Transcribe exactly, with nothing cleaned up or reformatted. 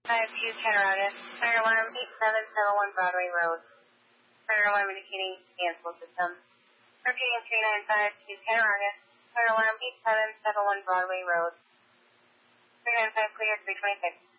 five two Cattaraugus. Fire alarm eight seven seven one Broadway Road. Fire alarm indicating cancel system. Repeating three nine five two Cattaraugus. Fire alarm eight seven seven one Broadway Road. three nine five clear, three twenty-six.